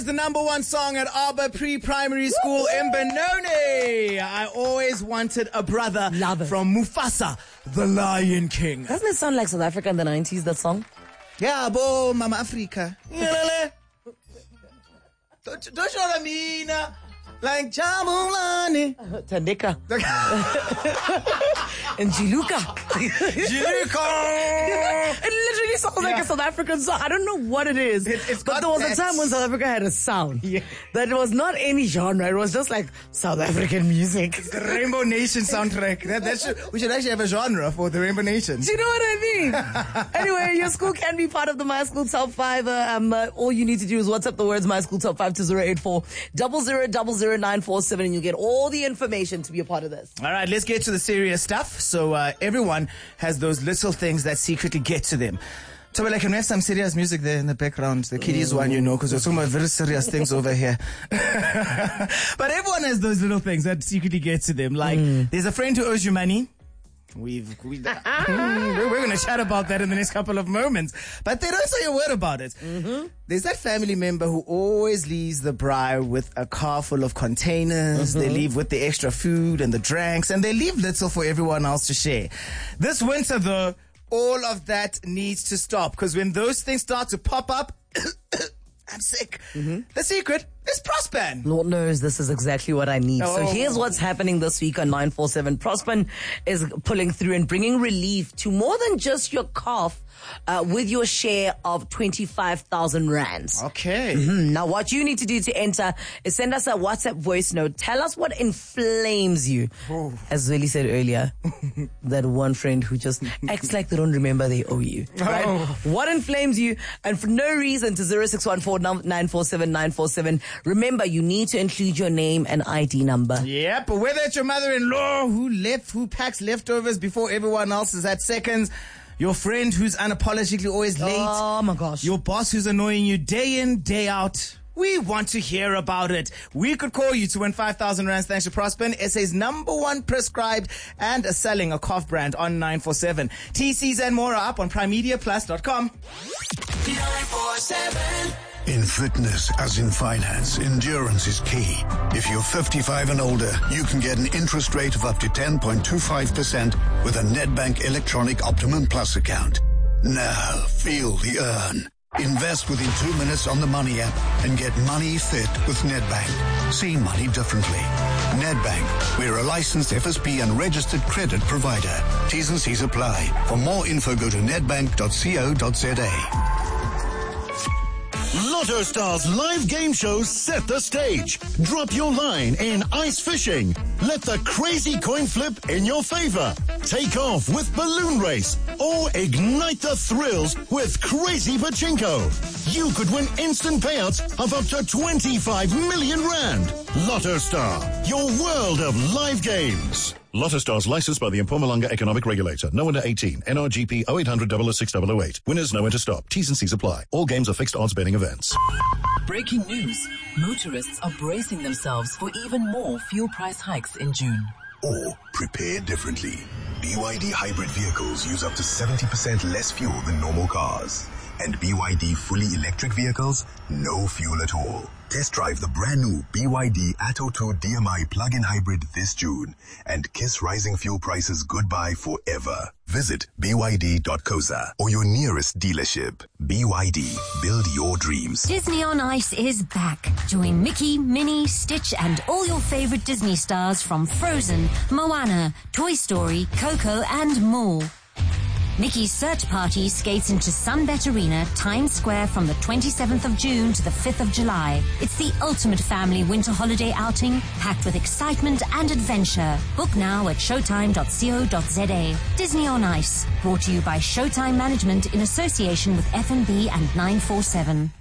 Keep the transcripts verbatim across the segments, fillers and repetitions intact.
the number one song at Arbor Pre-Primary School in Benoni. I always wanted a brother Love it. from Mufasa, the Lion King. Doesn't it sound like South Africa in the nineties, that song? Yeah, bo, Mama Africa. Don't don't you know what I mean? Like Jamulani. Tandika. And Jiluka. Jiluka. It literally sounds like Yeah. a South African song. I don't know what it is. It- it's but got there was that- a time when South Africa had a sound. Yeah. That was not any genre. It was just like South African music. The Rainbow Nation soundtrack. That, that should, we should actually have a genre for the Rainbow Nation. Do you know what I mean? Anyway, your school can be part of the My School Top five. Uh, um, uh, all you need to do is WhatsApp the words My School Top five to zero eight four zero zero zero zero nine four seven and you'll get all the information to be a part of this. All right, let's get to the serious stuff. So uh, everyone has those little things that secretly get to them. So like, can we have some serious music there in the background? The kiddies one, you know, because we're talking about very serious things over here. But everyone has those little things that secretly get to them. Like, mm. there's a friend who owes you money. We've, we, we're going to chat about that in the next couple of moments. But they don't say a word about it. Mm-hmm. There's that family member who always leaves the braai with a car full of containers. Mm-hmm. They leave with the extra food and the drinks, and they leave little for everyone else to share. This winter, though, all of that needs to stop, because when those things start to pop up, I'm sick. Mm-hmm. The secret is Prospan. Lord knows this is exactly what I need. Oh. So here's what's happening this week on nine four seven. Prospan is pulling through and bringing relief to more than just your cough uh, with your share of twenty-five thousand rands. Okay. Mm-hmm. Now what you need to do to enter is send us a WhatsApp voice note. Tell us what inflames you. Oh. As Willie said earlier, that one friend who just acts like they don't remember they owe you. Right? Oh. What inflames you? And for no reason to zero six one four nine four seven nine four seven. Remember, you need to include your name and I D number. Yep, but whether it's your mother-in-law who left, who packs leftovers before everyone else is at seconds, your friend who's unapologetically always late. Oh my gosh. Your boss who's annoying you day in, day out. We want to hear about it. We could call you to win five thousand rands thanks to Prospan, S A's number one prescribed and a selling a cough brand on nine four seven. T Cs and more are up on prime media plus dot com. nine four seven. In fitness, as in finance, endurance is key. If you're fifty-five and older, you can get an interest rate of up to ten point two five percent with a Nedbank Electronic Optimum Plus account. Now, feel the earn. Invest within two minutes on the Money app and get money fit with Nedbank. See money differently. Nedbank, we're a licensed F S P and registered credit provider. T's and C's apply. For more info, go to nedbank dot co dot za. Lotto Stars live game shows set the stage. Drop your line in ice fishing. Let the crazy coin flip in your favor. Take off with balloon race or ignite the thrills with crazy pachinko. You could win instant payouts of up to twenty-five million rand. Lotto Star, your world of live games. Lotto Stars licensed by the Mpumalanga Economic Regulator. No under eighteen. N R G P oh eight hundred double oh six double oh eight. Winners know when to stop. T's and C's apply. All games are fixed odds betting events. Breaking news. Motorists are bracing themselves for even more fuel price hikes in June. Or prepare differently. B Y D hybrid vehicles use up to seventy percent less fuel than normal cars. And B Y D fully electric vehicles, no fuel at all. Test drive the brand new B Y D Atto two D M I plug-in hybrid this June and kiss rising fuel prices goodbye forever. Visit b y d dot co dot za or your nearest dealership. B Y D, build your dreams. Disney on Ice is back. Join Mickey, Minnie, Stitch and all your favorite Disney stars from Frozen, Moana, Toy Story, Coco and more. Mickey's Search Party skates into Sunbet Arena, Times Square from the twenty-seventh of June to the fifth of July. It's the ultimate family winter holiday outing, packed with excitement and adventure. Book now at showtime dot co dot za. Disney on Ice, brought to you by Showtime Management in association with F N B and nine four seven.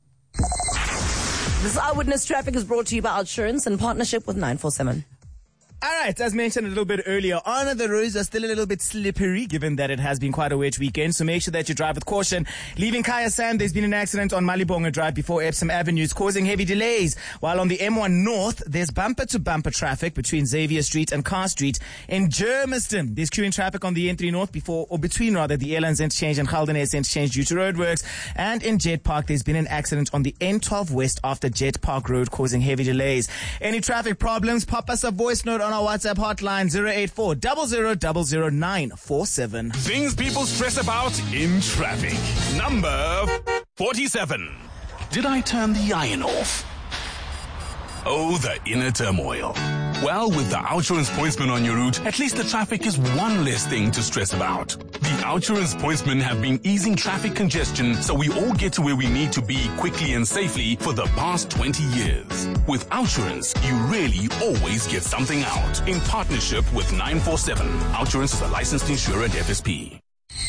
This Eyewitness Traffic is brought to you by Outsurance in partnership with nine four seven. All right, as mentioned a little bit earlier on, the roads are still a little bit slippery given that it has been quite a wet weekend, so make sure that you drive with caution. Leaving Kaya Sam, there's been an accident on Malibonga Drive before Epsom Avenues causing heavy delays, while on the M one North, there's bumper-to-bumper traffic between Xavier Street and Carr Street. In Germiston, there's queuing traffic on the N three North before, or between rather, the Airlines Interchange and Galdenes Interchange due to roadworks. And in Jet Park, there's been an accident on the N twelve West after Jet Park Road causing heavy delays. Any traffic problems, pop us a voice note on our WhatsApp hotline zero eight four zero zero zero zero nine four seven. Things people stress about in traffic. Number forty-seven. Did I turn the iron off? Oh, the inner turmoil. Well, with the Outsurance Pointsman on your route, at least the traffic is one less thing to stress about. The Outsurance Pointsmen have been easing traffic congestion so we all get to where we need to be quickly and safely for the past twenty years. With Outsurance, you really always get something out. In partnership with nine four seven. Outsurance is a licensed insurer at F S P.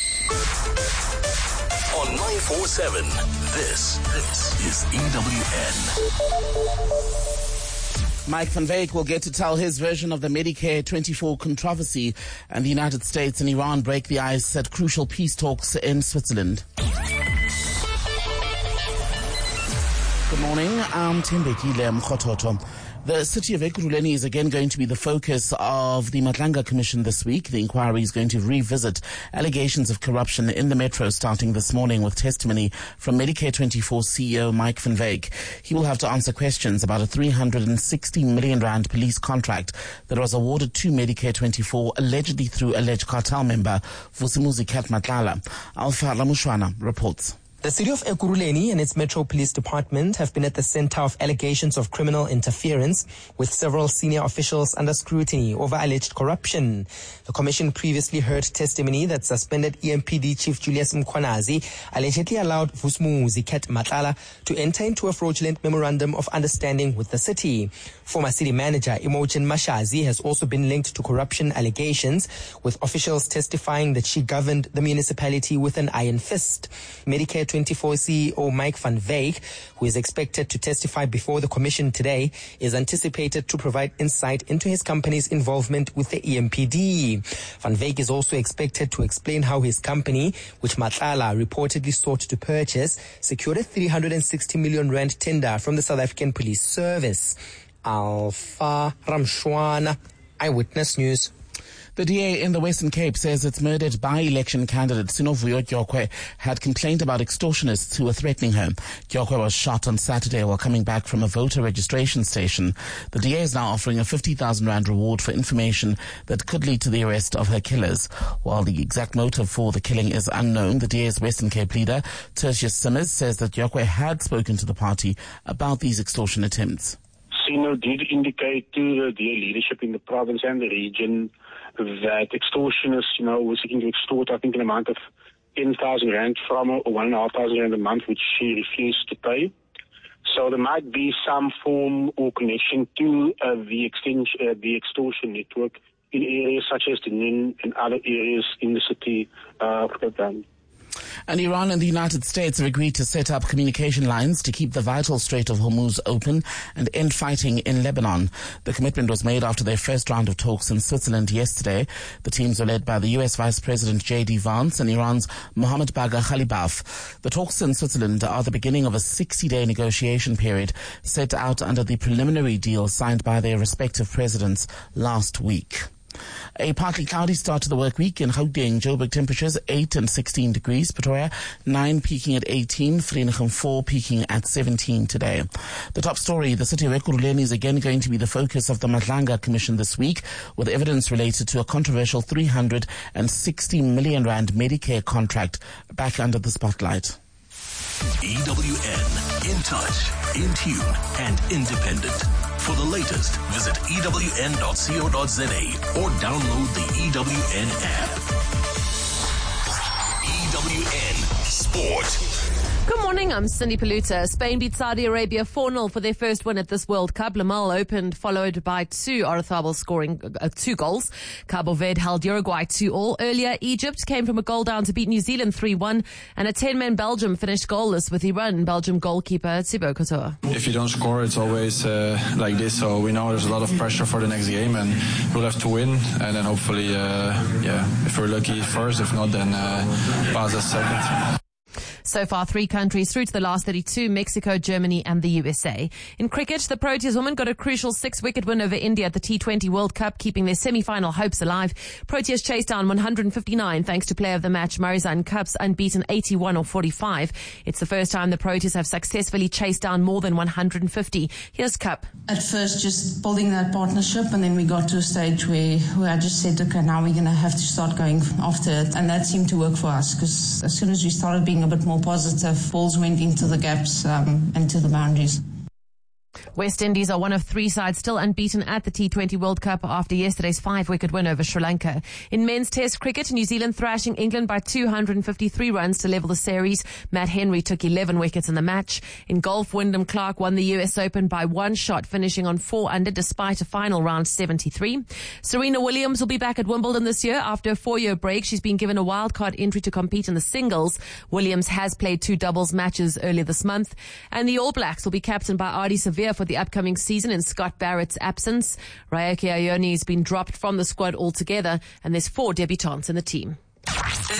On nine four seven, this, this is E W N. Mike van Wyk will get to tell his version of the Medicare twenty-four controversy, and the United States and Iran break the ice at crucial peace talks in Switzerland. Good morning, I'm Tembekile Mkhototo. The city of Ekurhuleni is again going to be the focus of the Matlanga Commission this week. The inquiry is going to revisit allegations of corruption in the metro starting this morning with testimony from Medicare twenty-four C E O Mike van Wyk. He will have to answer questions about a three hundred sixty million rand police contract that was awarded to Medicare twenty-four allegedly through alleged cartel member Vusimuzi Kat Matlala. Alpha Lamushwana reports. The city of Ekurhuleni and its Metro Police Department have been at the center of allegations of criminal interference, with several senior officials under scrutiny over alleged corruption. The commission previously heard testimony that suspended E M P D Chief Julius Mkhwanazi allegedly allowed Vusimuzi Kat Matlala to enter into a fraudulent memorandum of understanding with the city. Former city manager Imogen Mashazi has also been linked to corruption allegations, with officials testifying that she governed the municipality with an iron fist. Medicare twenty-four C E O Mike van Wyk, who is expected to testify before the commission today, is anticipated to provide insight into his company's involvement with the E M P D. Van Wyk is also expected to explain how his company, which Matlala reportedly sought to purchase, secured a three hundred sixty million rand tender from the South African Police Service. Alpha Ramshwana, Eyewitness News. The D A in the Western Cape says its murdered by-election candidate Sinovuyo Gyokwe had complained about extortionists who were threatening her. Gyokwe was shot on Saturday while coming back from a voter registration station. The D A is now offering a fifty thousand rand reward for information that could lead to the arrest of her killers. While the exact motive for the killing is unknown, the D A's Western Cape leader, Tertius Simmers, says that Gyokwe had spoken to the party about these extortion attempts. Sino did indicate to the D A leadership in the province and the region that extortionists, you know, were seeking to extort, I think, an amount of ten thousand rand from her, or one and a half thousand rand a month, which she refused to pay. So there might be some form or connection to uh, the extension, uh, the extortion network in areas such as the Nin and other areas in the city of Cape Town. And Iran and the United States have agreed to set up communication lines to keep the vital Strait of Hormuz open and end fighting in Lebanon. The commitment was made after their first round of talks in Switzerland yesterday. The teams were led by the U S Vice President J D Vance and Iran's Mohammad Bagher Khalibaf. The talks in Switzerland are the beginning of a sixty-day negotiation period set out under the preliminary deal signed by their respective presidents last week. A partly cloudy start to the work week in Gauteng. Joburg temperatures eight and sixteen degrees. Pretoria nine peaking at eighteen. Vereeniging four peaking at seventeen today. The top story, the city of Ekurhuleni is again going to be the focus of the Matlanga Commission this week, with evidence related to a controversial three hundred sixty million rand Medicare contract back under the spotlight. E W N, in touch, in tune, and independent. For the latest, visit E W N dot co dot za or download the E W N app. E W N Sport. Good morning, I'm Cindy Paluta. Spain beat Saudi Arabia four nil for their first win at this World Cup. Lamal opened, followed by two Orzabal scoring uh, two goals. Cabo Verde held Uruguay two all. Earlier, Egypt came from a goal down to beat New Zealand three one, and a ten-man Belgium finished goalless with Iran. Belgium goalkeeper Thibaut Courtois. If you don't score, it's always uh, like this, so we know there's a lot of pressure for the next game, and we'll have to win, and then hopefully, uh, yeah, if we're lucky first, if not, then uh, pass us second. So far, three countries through to the last thirty-two, Mexico, Germany and the U S A. In cricket, the Proteas women got a crucial six-wicket win over India at the T twenty World Cup, keeping their semi-final hopes alive. Proteas chased down one hundred fifty-nine thanks to player of the match Marizanne Cups, unbeaten eighty-one or forty-five. It's the first time the Proteas have successfully chased down more than one hundred fifty. Here's Cup. At first, just building that partnership, and then we got to a stage where, where I just said, okay, now we're going to have to start going after it. And that seemed to work for us, because as soon as we started being a bit more positive, balls went into the gaps um, and to the boundaries. West Indies are one of three sides still unbeaten at the T twenty World Cup after yesterday's five-wicket win over Sri Lanka. In men's test cricket, New Zealand thrashing England by two hundred fifty-three runs to level the series. Matt Henry took eleven wickets in the match. In golf, Wyndham Clark won the U S Open by one shot, finishing on four under despite a final round seventy-three. Serena Williams will be back at Wimbledon this year after a four-year break. She's been given a wildcard entry to compete in the singles. Williams has played two doubles matches earlier this month. And the All Blacks will be captained by Ardie Savea for the upcoming season in Scott Barrett's absence. Raeke Ayoni has been dropped from the squad altogether, and there's four debutants in the team.